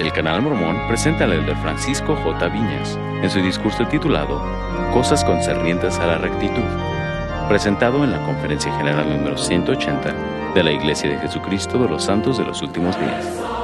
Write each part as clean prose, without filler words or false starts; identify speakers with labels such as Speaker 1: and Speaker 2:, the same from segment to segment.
Speaker 1: El Canal Mormón presenta al elder Francisco J. Viñas en su discurso titulado Cosas concernientes a la rectitud, presentado en la Conferencia General número 180 de la Iglesia de Jesucristo de los Santos de los Últimos Días.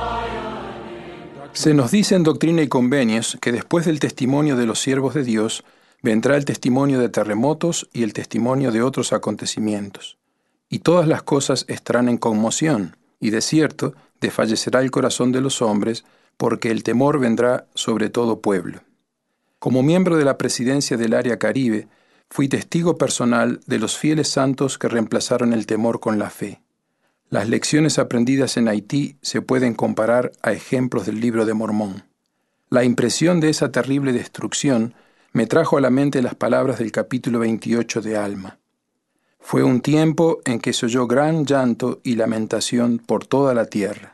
Speaker 2: Se nos dice en Doctrina y Convenios que después del testimonio de los siervos de Dios vendrá el testimonio de terremotos y el testimonio de otros acontecimientos. Y todas las cosas estarán en conmoción, y de cierto desfallecerá el corazón de los hombres, porque el temor vendrá sobre todo pueblo. Como miembro de la presidencia del Área Caribe, fui testigo personal de los fieles santos que reemplazaron el temor con la fe. Las lecciones aprendidas en Haití se pueden comparar a ejemplos del Libro de Mormón. La impresión de esa terrible destrucción me trajo a la mente las palabras del capítulo 28 de Alma. Fue un tiempo en que se oyó gran llanto y lamentación por toda la tierra.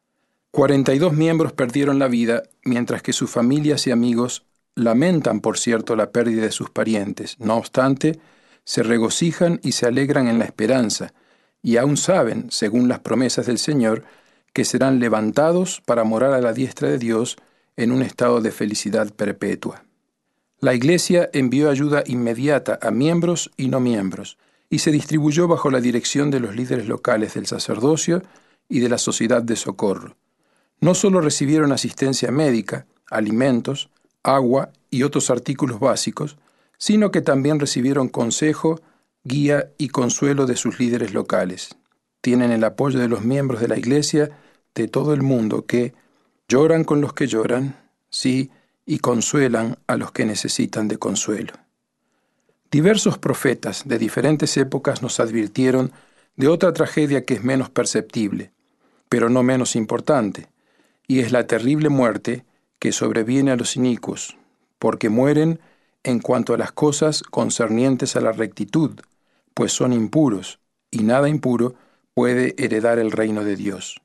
Speaker 2: 42 miembros perdieron la vida, mientras que sus familias y amigos lamentan, por cierto, la pérdida de sus parientes. No obstante, se regocijan y se alegran en la esperanza, y aún saben, según las promesas del Señor, que serán levantados para morar a la diestra de Dios en un estado de felicidad perpetua. La Iglesia envió ayuda inmediata a miembros y no miembros, y se distribuyó bajo la dirección de los líderes locales del sacerdocio y de la sociedad de socorro. No solo recibieron asistencia médica, alimentos, agua y otros artículos básicos, sino que también recibieron consejo, guía y consuelo de sus líderes locales. Tienen el apoyo de los miembros de la Iglesia de todo el mundo que lloran con los que lloran, sí, y consuelan a los que necesitan de consuelo. Diversos profetas de diferentes épocas nos advirtieron de otra tragedia que es menos perceptible, pero no menos importante, y es la terrible muerte que sobreviene a los inicuos, porque mueren en cuanto a las cosas concernientes a la rectitud, pues son impuros, y nada impuro puede heredar el reino de Dios.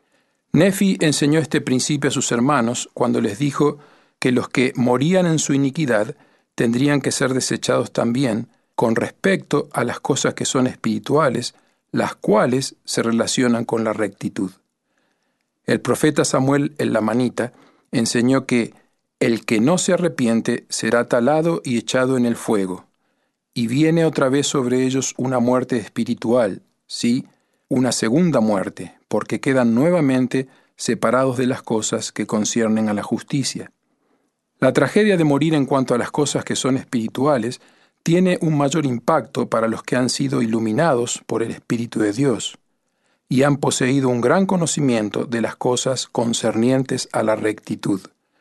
Speaker 2: Nefi enseñó este principio a sus hermanos cuando les dijo que los que morían en su iniquidad tendrían que ser desechados también con respecto a las cosas que son espirituales, las cuales se relacionan con la rectitud. El profeta Samuel el Lamanita enseñó que el que no se arrepiente será talado y echado en el fuego, y viene otra vez sobre ellos una muerte espiritual, sí, una segunda muerte, porque quedan nuevamente separados de las cosas que conciernen a la justicia. La tragedia de morir en cuanto a las cosas que son espirituales tiene un mayor impacto para los que han sido iluminados por el Espíritu de Dios y han poseído un gran conocimiento de las cosas concernientes a la rectitud.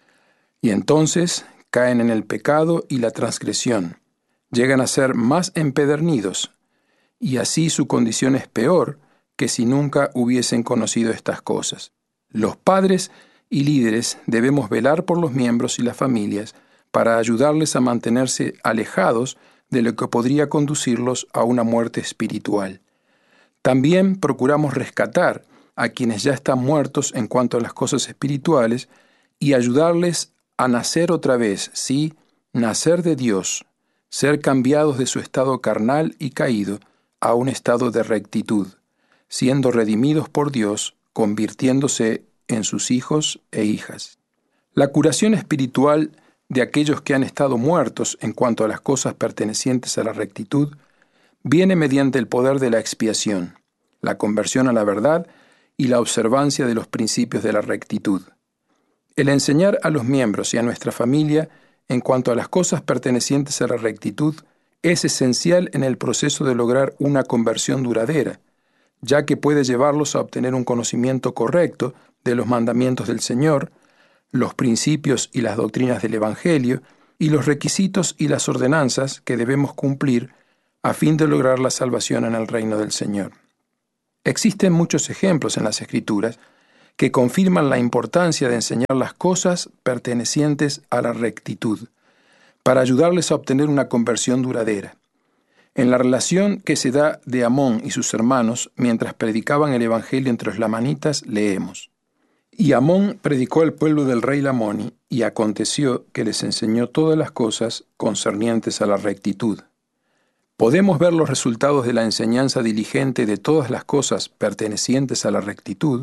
Speaker 2: Y entonces caen en el pecado y la transgresión, llegan a ser más empedernidos, y así su condición es peor que si nunca hubiesen conocido estas cosas. Los padres y líderes debemos velar por los miembros y las familias para ayudarles a mantenerse alejados de lo que podría conducirlos a una muerte espiritual. También procuramos rescatar a quienes ya están muertos en cuanto a las cosas espirituales y ayudarles a nacer otra vez, sí, nacer de Dios, ser cambiados de su estado carnal y caído a un estado de rectitud, siendo redimidos por Dios, convirtiéndose en sus hijos e hijas. La curación espiritual de aquellos que han estado muertos en cuanto a las cosas pertenecientes a la rectitud viene mediante el poder de la expiación, la conversión a la verdad y la observancia de los principios de la rectitud. El enseñar a los miembros y a nuestra familia en cuanto a las cosas pertenecientes a la rectitud es esencial en el proceso de lograr una conversión duradera, ya que puede llevarlos a obtener un conocimiento correcto de los mandamientos del Señor, los principios y las doctrinas del Evangelio y los requisitos y las ordenanzas que debemos cumplir a fin de lograr la salvación en el reino del Señor. Existen muchos ejemplos en las Escrituras que confirman la importancia de enseñar las cosas pertenecientes a la rectitud, para ayudarles a obtener una conversión duradera. En la relación que se da de Amón y sus hermanos mientras predicaban el Evangelio entre los lamanitas, leemos: Y Amón predicó al pueblo del rey Lamoni, y aconteció que les enseñó todas las cosas concernientes a la rectitud. Podemos ver los resultados de la enseñanza diligente de todas las cosas pertenecientes a la rectitud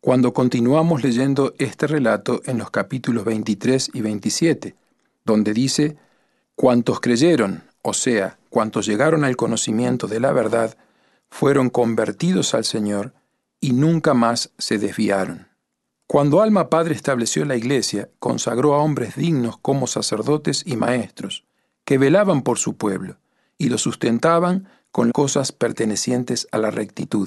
Speaker 2: cuando continuamos leyendo este relato en los capítulos 23 y 27, donde dice: cuantos creyeron, o sea, cuantos llegaron al conocimiento de la verdad, fueron convertidos al Señor y nunca más se desviaron. Cuando Alma Padre estableció la Iglesia, consagró a hombres dignos como sacerdotes y maestros, que velaban por su pueblo y lo sustentaban con cosas pertenecientes a la rectitud.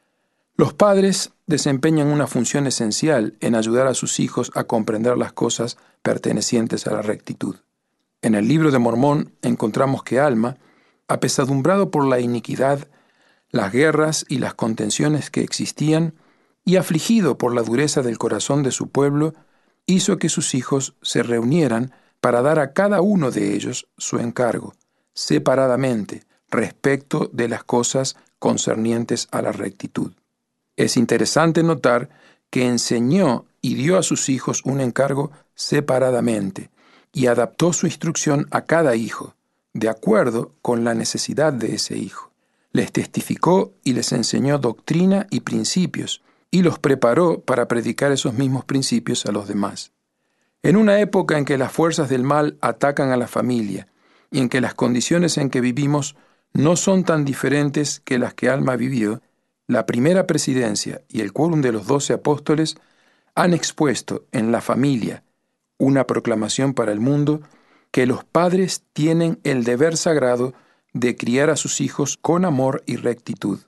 Speaker 2: Los padres desempeñan una función esencial en ayudar a sus hijos a comprender las cosas pertenecientes a la rectitud. En el Libro de Mormón encontramos que Alma, apesadumbrado por la iniquidad, las guerras y las contenciones que existían, y afligido por la dureza del corazón de su pueblo, hizo que sus hijos se reunieran para dar a cada uno de ellos su encargo, separadamente, respecto de las cosas concernientes a la rectitud. Es interesante notar que enseñó y dio a sus hijos un encargo separadamente, y adaptó su instrucción a cada hijo, de acuerdo con la necesidad de ese hijo. Les testificó y les enseñó doctrina y principios, y los preparó para predicar esos mismos principios a los demás. En una época en que las fuerzas del mal atacan a la familia, y en que las condiciones en que vivimos no son tan diferentes que las que Alma vivió, la primera presidencia y el quórum de los 12 apóstoles han expuesto en la familia una proclamación para el mundo que los padres tienen el deber sagrado de criar a sus hijos con amor y rectitud.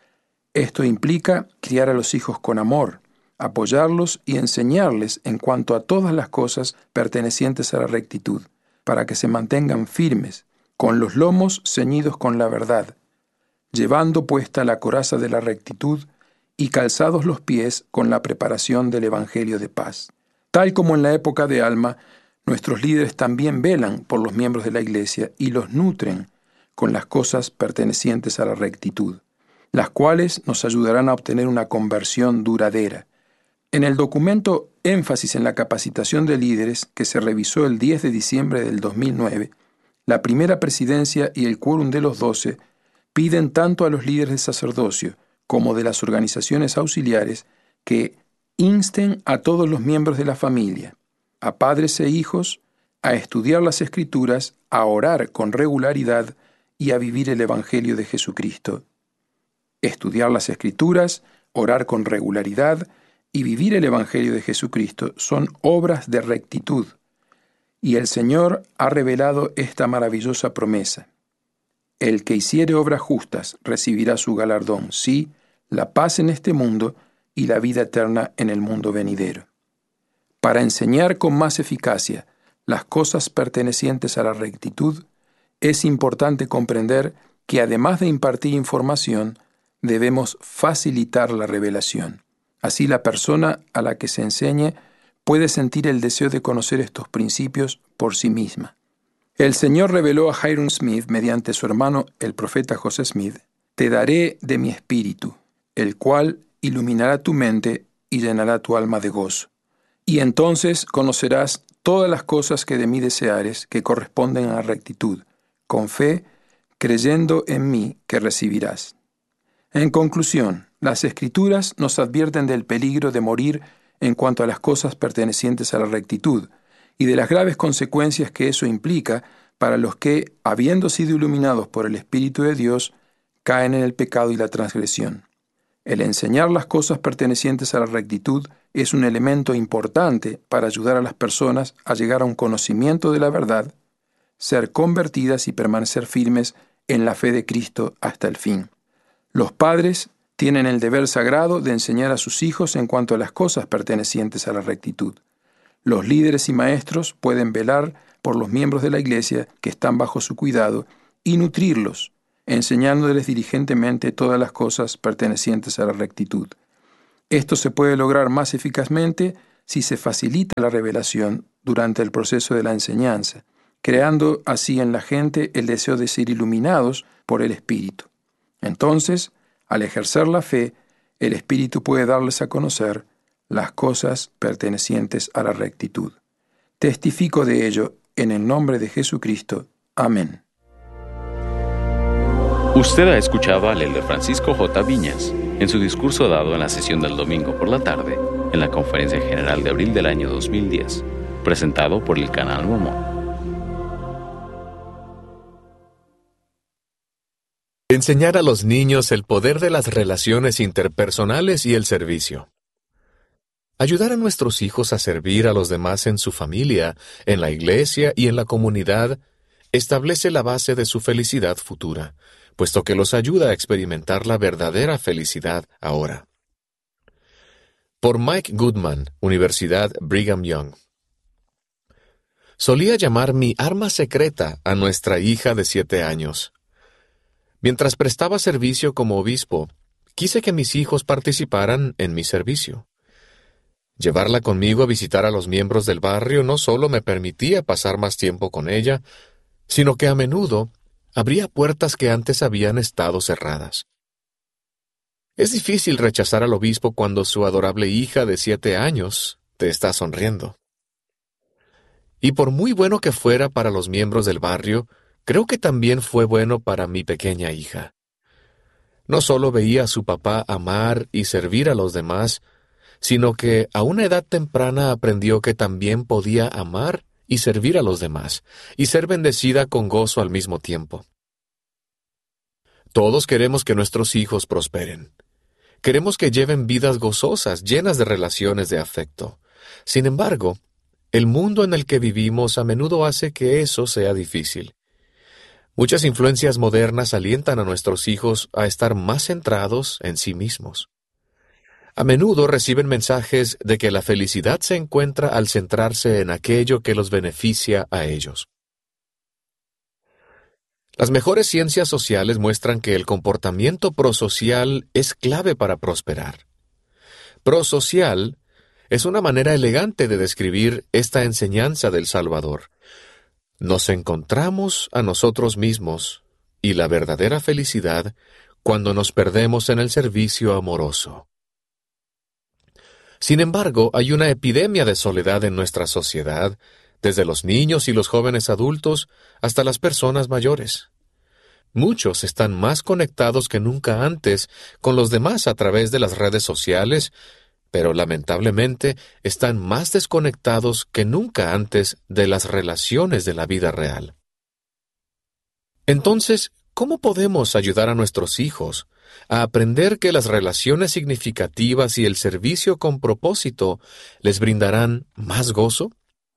Speaker 2: Esto implica criar a los hijos con amor, apoyarlos y enseñarles en cuanto a todas las cosas pertenecientes a la rectitud, para que se mantengan firmes, con los lomos ceñidos con la verdad, llevando puesta la coraza de la rectitud y calzados los pies con la preparación del Evangelio de paz. Tal como en la época de Alma, nuestros líderes también velan por los miembros de la Iglesia y los nutren con las cosas pertenecientes a la rectitud, las cuales nos ayudarán a obtener una conversión duradera. En el documento Énfasis en la capacitación de líderes, que se revisó el 10 de diciembre del 2009, la primera presidencia y el quórum de los 12 piden tanto a los líderes de sacerdocio como de las organizaciones auxiliares que insten a todos los miembros de la familia, a padres e hijos, a estudiar las Escrituras, a orar con regularidad y a vivir el Evangelio de Jesucristo. Estudiar las Escrituras, orar con regularidad y vivir el Evangelio de Jesucristo son obras de rectitud, y el Señor ha revelado esta maravillosa promesa: el que hiciere obras justas recibirá su galardón, sí, la paz en este mundo y la vida eterna en el mundo venidero. Para enseñar con más eficacia las cosas pertenecientes a la rectitud, es importante comprender que además de impartir información, debemos facilitar la revelación. Así la persona a la que se enseñe puede sentir el deseo de conocer estos principios por sí misma. El Señor reveló a Hyrum Smith mediante su hermano el profeta José Smith: «Te daré de mi espíritu, el cual iluminará tu mente y llenará tu alma de gozo. Y entonces conocerás todas las cosas que de mí deseares, que corresponden a la rectitud, con fe, creyendo en mí que recibirás». En conclusión, las Escrituras nos advierten del peligro de morir en cuanto a las cosas pertenecientes a la rectitud y de las graves consecuencias que eso implica para los que, habiendo sido iluminados por el Espíritu de Dios, caen en el pecado y la transgresión. El enseñar las cosas pertenecientes a la rectitud es un elemento importante para ayudar a las personas a llegar a un conocimiento de la verdad, ser convertidas y permanecer firmes en la fe de Cristo hasta el fin. Los padres tienen el deber sagrado de enseñar a sus hijos en cuanto a las cosas pertenecientes a la rectitud. Los líderes y maestros pueden velar por los miembros de la Iglesia que están bajo su cuidado y nutrirlos, enseñándoles diligentemente todas las cosas pertenecientes a la rectitud. Esto se puede lograr más eficazmente si se facilita la revelación durante el proceso de la enseñanza, creando así en la gente el deseo de ser iluminados por el Espíritu. Entonces, al ejercer la fe, el Espíritu puede darles a conocer las cosas pertenecientes a la rectitud. Testifico de ello en el nombre de Jesucristo. Amén.
Speaker 1: Usted ha escuchado al elder Francisco J. Viñas en su discurso dado en la sesión del domingo por la tarde en la Conferencia General de abril del año 2010, presentado por el Canal Mormón.
Speaker 3: Enseñar a los niños el poder de las relaciones interpersonales y el servicio. Ayudar a nuestros hijos a servir a los demás en su familia, en la iglesia y en la comunidad establece la base de su felicidad futura, puesto que los ayuda a experimentar la verdadera felicidad ahora. Por Mike Goodman, Universidad Brigham Young. Solía llamar mi arma secreta a nuestra hija de 7 años. Mientras prestaba servicio como obispo, quise que mis hijos participaran en mi servicio. Llevarla conmigo a visitar a los miembros del barrio no solo me permitía pasar más tiempo con ella, sino que a menudo abría puertas que antes habían estado cerradas. Es difícil rechazar al obispo cuando su adorable hija de 7 años te está sonriendo. Y por muy bueno que fuera para los miembros del barrio, creo que también fue bueno para mi pequeña hija. No solo veía a su papá amar y servir a los demás, sino que a una edad temprana aprendió que también podía amar y servir a los demás, y ser bendecida con gozo al mismo tiempo. Todos queremos que nuestros hijos prosperen. Queremos que lleven vidas gozosas, llenas de relaciones de afecto. Sin embargo, el mundo en el que vivimos a menudo hace que eso sea difícil. Muchas influencias modernas alientan a nuestros hijos a estar más centrados en sí mismos. A menudo reciben mensajes de que la felicidad se encuentra al centrarse en aquello que los beneficia a ellos. Las mejores ciencias sociales muestran que el comportamiento prosocial es clave para prosperar. Prosocial es una manera elegante de describir esta enseñanza del Salvador. Nos encontramos a nosotros mismos y la verdadera felicidad cuando nos perdemos en el servicio amoroso. Sin embargo, hay una epidemia de soledad en nuestra sociedad, desde los niños y los jóvenes adultos hasta las personas mayores. Muchos están más conectados que nunca antes con los demás a través de las redes sociales, pero lamentablemente están más desconectados que nunca antes de las relaciones de la vida real. Entonces, ¿cómo podemos ayudar a nuestros hijos a aprender que las relaciones significativas y el servicio con propósito les brindarán más gozo?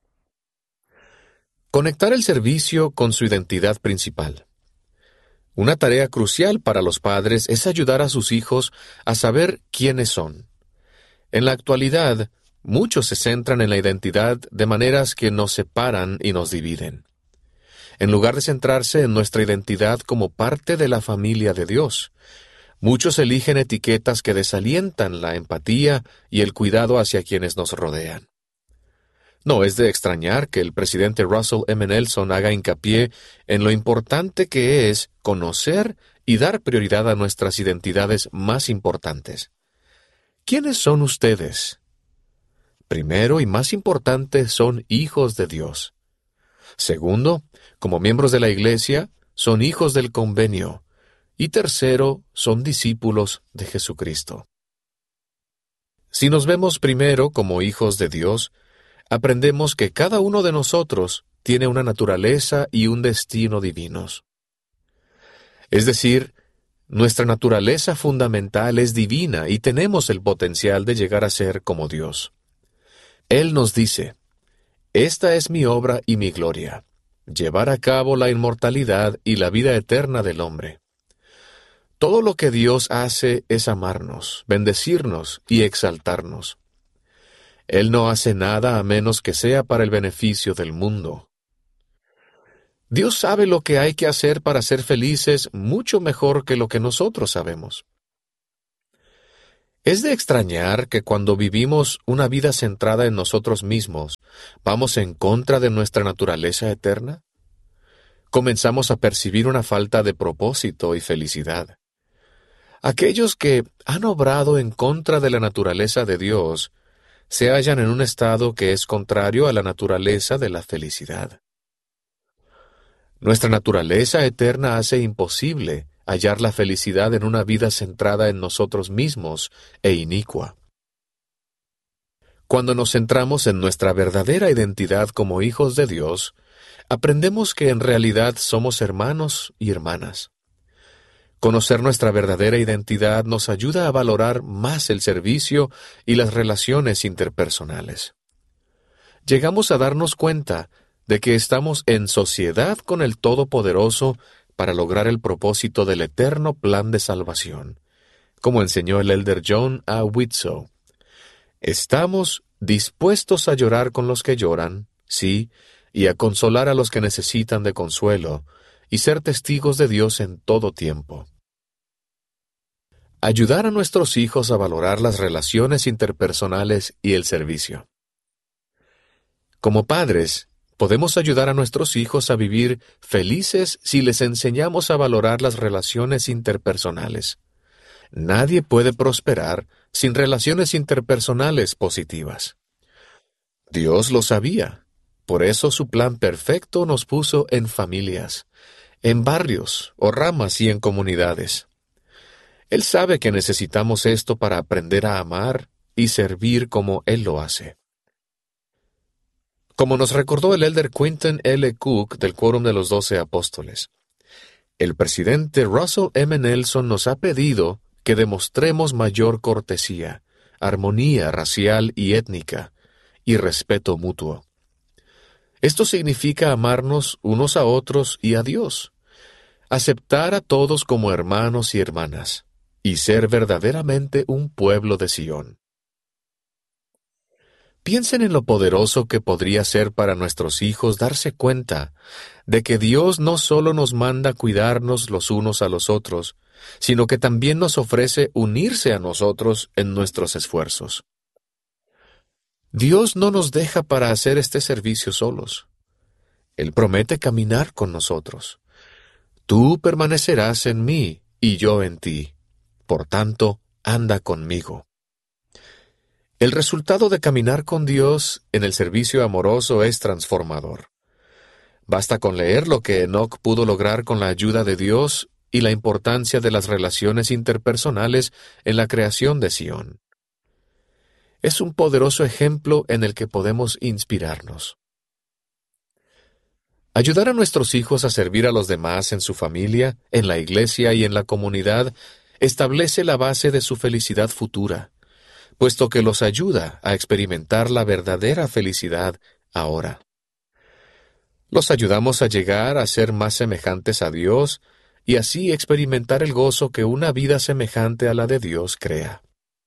Speaker 3: Conectar el servicio con su identidad principal. Una tarea crucial para los padres es ayudar a sus hijos a saber quiénes son. En la actualidad, muchos se centran en la identidad de maneras que nos separan y nos dividen. En lugar de centrarse en nuestra identidad como parte de la familia de Dios, muchos eligen etiquetas que desalientan la empatía y el cuidado hacia quienes nos rodean. No es de extrañar que el presidente Russell M. Nelson haga hincapié en lo importante que es conocer y dar prioridad a nuestras identidades más importantes. ¿Quiénes son ustedes? Primero y más importante, son hijos de Dios. Segundo, como miembros de la Iglesia, son hijos del convenio. Y tercero, son discípulos de Jesucristo. Si nos vemos primero como hijos de Dios, aprendemos que cada uno de nosotros tiene una naturaleza y un destino divinos. Es decir, nuestra naturaleza fundamental es divina y tenemos el potencial de llegar a ser como Dios. Él nos dice: «Esta es mi obra y mi gloria, llevar a cabo la inmortalidad y la vida eterna del hombre». Todo lo que Dios hace es amarnos, bendecirnos y exaltarnos. Él no hace nada a menos que sea para el beneficio del mundo. Dios sabe lo que hay que hacer para ser felices mucho mejor que lo que nosotros sabemos. Es de extrañar que cuando vivimos una vida centrada en nosotros mismos, ¿vamos en contra de nuestra naturaleza eterna? Comenzamos a percibir una falta de propósito y felicidad. Aquellos que han obrado en contra de la naturaleza de Dios se hallan en un estado que es contrario a la naturaleza de la felicidad. Nuestra naturaleza eterna hace imposible hallar la felicidad en una vida centrada en nosotros mismos e inicua. Cuando nos centramos en nuestra verdadera identidad como hijos de Dios, aprendemos que en realidad somos hermanos y hermanas. Conocer nuestra verdadera identidad nos ayuda a valorar más el servicio y las relaciones interpersonales. Llegamos a darnos cuenta de que estamos en sociedad con el Todopoderoso para lograr el propósito del eterno plan de salvación, como enseñó el elder John A. Widtsoe. Estamos dispuestos a llorar con los que lloran, sí, y a consolar a los que necesitan de consuelo, y ser testigos de Dios en todo tiempo. Ayudar a nuestros hijos a valorar las relaciones interpersonales y el servicio. Como padres, podemos ayudar a nuestros hijos a vivir felices si les enseñamos a valorar las relaciones interpersonales. Nadie puede prosperar sin relaciones interpersonales positivas. Dios lo sabía. Por eso su plan perfecto nos puso en familias, en barrios o ramas y en comunidades. Él sabe que necesitamos esto para aprender a amar y servir como Él lo hace. Como nos recordó el elder Quinton L. Cook del Quórum de los 12 Apóstoles, el presidente Russell M. Nelson nos ha pedido que demostremos mayor cortesía, armonía racial y étnica, y respeto mutuo. Esto significa amarnos unos a otros y a Dios, aceptar a todos como hermanos y hermanas, y ser verdaderamente un pueblo de Sión. Piensen en lo poderoso que podría ser para nuestros hijos darse cuenta de que Dios no solo nos manda cuidarnos los unos a los otros, sino que también nos ofrece unirse a nosotros en nuestros esfuerzos. Dios no nos deja para hacer este servicio solos. Él promete caminar con nosotros. Tú permanecerás en mí y yo en ti. Por tanto, anda conmigo. El resultado de caminar con Dios en el servicio amoroso es transformador. Basta con leer lo que Enoc pudo lograr con la ayuda de Dios y la importancia de las relaciones interpersonales en la creación de Sión. Es un poderoso ejemplo en el que podemos inspirarnos. Ayudar a nuestros hijos a servir a los demás en su familia, en la iglesia y en la comunidad establece la base de su felicidad futura, puesto que los ayuda a experimentar la verdadera felicidad ahora. Los ayudamos a llegar a ser más semejantes a Dios y así experimentar el gozo que una vida semejante a la de Dios crea.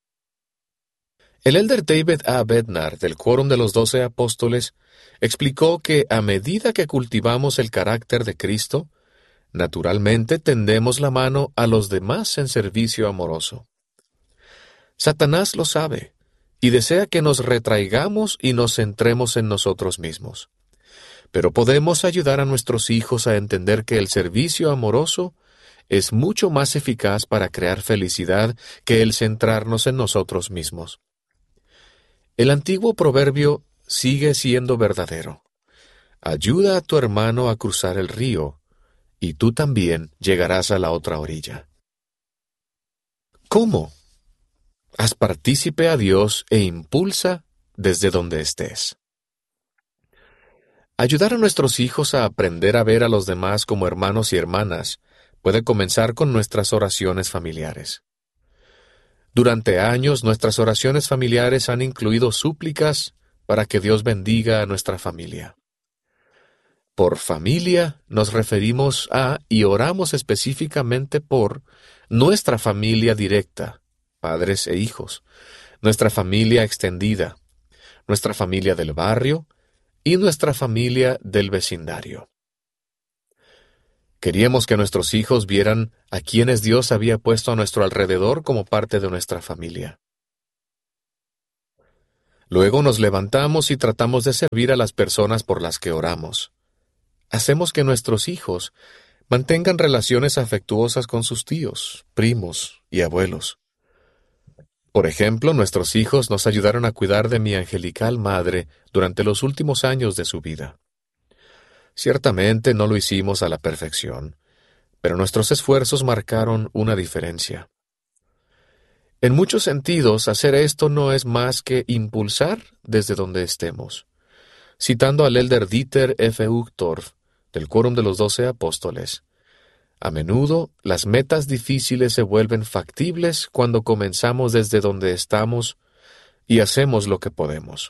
Speaker 3: El elder David A. Bednar, del Quórum de los 12 Apóstoles, explicó que a medida que cultivamos el carácter de Cristo, naturalmente tendemos la mano a los demás en servicio amoroso. Satanás lo sabe, y desea que nos retraigamos y nos centremos en nosotros mismos. Pero podemos ayudar a nuestros hijos a entender que el servicio amoroso es mucho más eficaz para crear felicidad que el centrarnos en nosotros mismos. El antiguo proverbio sigue siendo verdadero. Ayuda a tu hermano a cruzar el río, y tú también llegarás a la otra orilla. ¿Cómo? Haz partícipe a Dios e impulsa desde donde estés. Ayudar a nuestros hijos a aprender a ver a los demás como hermanos y hermanas puede comenzar con nuestras oraciones familiares. Durante años, nuestras oraciones familiares han incluido súplicas para que Dios bendiga a nuestra familia. Por familia nos referimos a y oramos específicamente por nuestra familia directa, padres e hijos, nuestra familia extendida, nuestra familia del barrio y nuestra familia del vecindario. Queríamos que nuestros hijos vieran a quienes Dios había puesto a nuestro alrededor como parte de nuestra familia. Luego nos levantamos y tratamos de servir a las personas por las que oramos. Hacemos que nuestros hijos mantengan relaciones afectuosas con sus tíos, primos y abuelos. Por ejemplo, nuestros hijos nos ayudaron a cuidar de mi angelical madre durante los últimos años de su vida. Ciertamente no lo hicimos a la perfección, pero nuestros esfuerzos marcaron una diferencia. En muchos sentidos, hacer esto no es más que impulsar desde donde estemos. Citando al elder Dieter F. Uchtdorf, del Quórum de los 12 Apóstoles, a menudo las metas difíciles se vuelven factibles cuando comenzamos desde donde estamos y hacemos lo que podemos.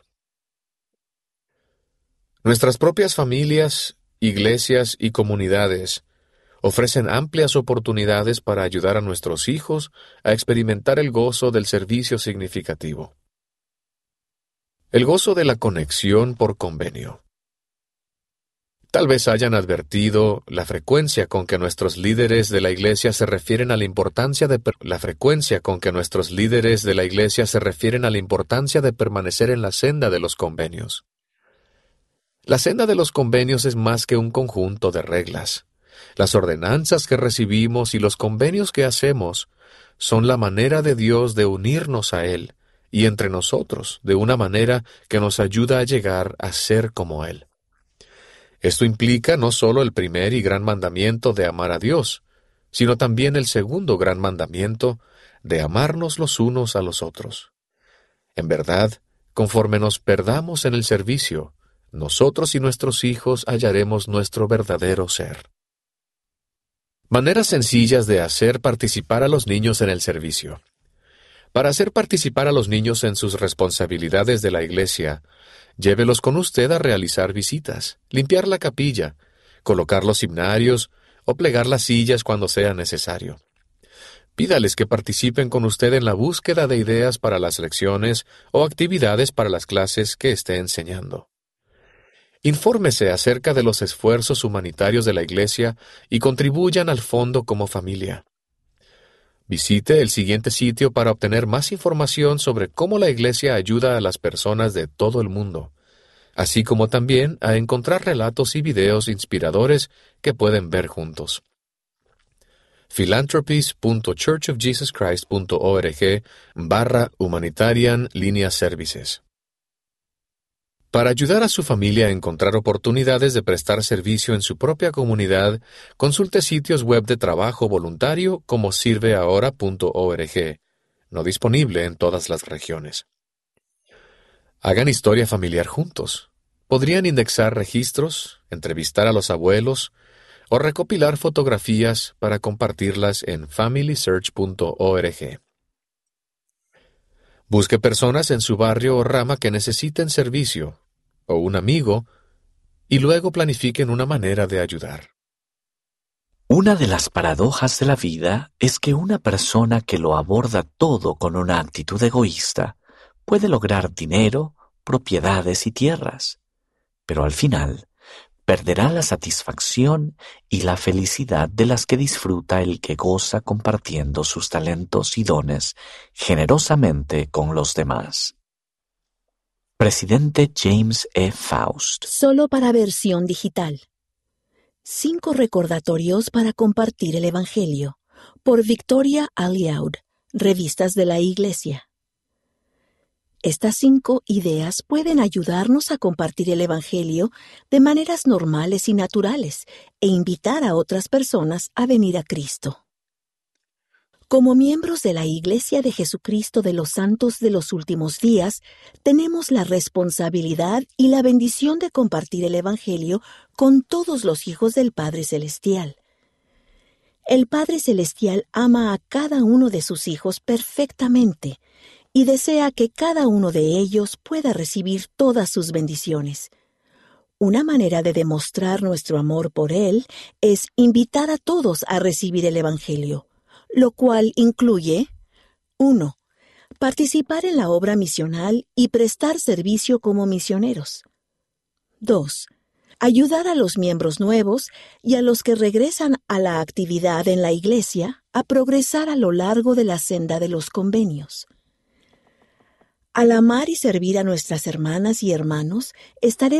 Speaker 3: Nuestras propias familias, iglesias y comunidades ofrecen amplias oportunidades para ayudar a nuestros hijos a experimentar el gozo del servicio significativo. El gozo de la conexión por convenio. Tal vez hayan advertido la frecuencia con que nuestros líderes de la Iglesia se refieren a la importancia de permanecer en la senda de los convenios. La senda de los convenios es más que un conjunto de reglas. Las ordenanzas que recibimos y los convenios que hacemos son la manera de Dios de unirnos a Él y entre nosotros de una manera que nos ayuda a llegar a ser como Él. Esto implica no solo el primer y gran mandamiento de amar a Dios, sino también el segundo gran mandamiento de amarnos los unos a los otros. En verdad, conforme nos perdamos en el servicio, nosotros y nuestros hijos hallaremos nuestro verdadero ser. Maneras sencillas de hacer participar a los niños en el servicio. Para hacer participar a los niños en sus responsabilidades de la iglesia, llévelos con usted a realizar visitas, limpiar la capilla, colocar los himnarios o plegar las sillas cuando sea necesario. Pídales que participen con usted en la búsqueda de ideas para las lecciones o actividades para las clases que esté enseñando. Infórmese acerca de los esfuerzos humanitarios de la iglesia y contribuyan al fondo como familia. Visite el siguiente sitio para obtener más información sobre cómo la iglesia ayuda a las personas de todo el mundo, así como también a encontrar relatos y videos inspiradores que pueden ver juntos. philanthropies.churchofjesuschrist.org/humanitarian-services. Para ayudar a su familia a encontrar oportunidades de prestar servicio en su propia comunidad, consulte sitios web de trabajo voluntario como sirveahora.org, no disponible en todas las regiones. Hagan historia familiar juntos. Podrían indexar registros, entrevistar a los abuelos o recopilar fotografías para compartirlas en familysearch.org. Busque personas en su barrio o rama que necesiten servicio, o un amigo, y luego planifiquen una manera de ayudar.
Speaker 4: Una de las paradojas de la vida es que una persona que lo aborda todo con una actitud egoísta puede lograr dinero, propiedades y tierras, pero al final perderá la satisfacción y la felicidad de las que disfruta el que goza compartiendo sus talentos y dones generosamente con los demás. Presidente James E. Faust.
Speaker 5: Solo para versión digital. 5 recordatorios para compartir el Evangelio, por Victoria Aliaud, Revistas de la Iglesia. Estas 5 ideas pueden ayudarnos a compartir el Evangelio de maneras normales y naturales e invitar a otras personas a venir a Cristo. Como miembros de la Iglesia de Jesucristo de los Santos de los Últimos Días, tenemos la responsabilidad y la bendición de compartir el Evangelio con todos los hijos del Padre Celestial. El Padre Celestial ama a cada uno de sus hijos perfectamente y desea que cada uno de ellos pueda recibir todas sus bendiciones. Una manera de demostrar nuestro amor por Él es invitar a todos a recibir el Evangelio, lo cual incluye 1. Participar en la obra misional y prestar servicio como misioneros. 2. Ayudar a los miembros nuevos y a los que regresan a la actividad en la iglesia a progresar a lo largo de la senda de los convenios. Al amar y servir a nuestras hermanas y hermanos, estaremos